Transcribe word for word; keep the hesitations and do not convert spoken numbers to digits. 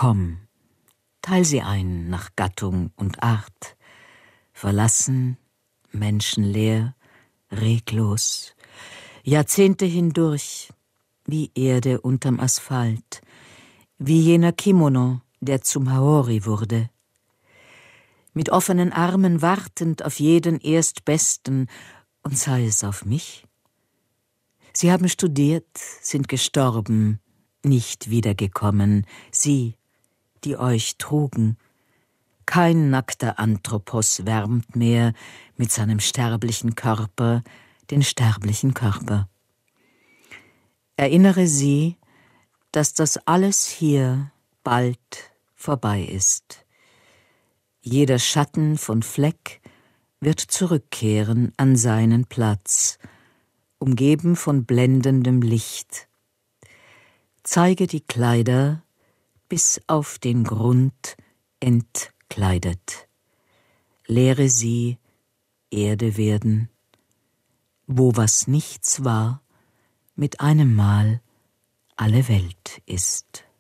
Komm, teil sie ein nach Gattung und Art, verlassen, menschenleer, reglos, Jahrzehnte hindurch, wie Erde unterm Asphalt, wie jener Kimono, der zum Haori wurde. Mit offenen Armen wartend auf jeden Erstbesten, und sei es auf mich. Sie haben studiert, sind gestorben, nicht wiedergekommen, sie, die euch trugen. Kein nackter Anthropos wärmt mehr mit seinem sterblichen Körper den sterblichen Körper. Erinnere sie, dass das alles hier bald vorbei ist. Jeder Schatten von Fleck wird zurückkehren an seinen Platz, umgeben von blendendem Licht. Zeige die Kleider bis auf den Grund entkleidet. Lehre sie Erde werden, wo was nichts war, mit einem Mal alle Welt ist.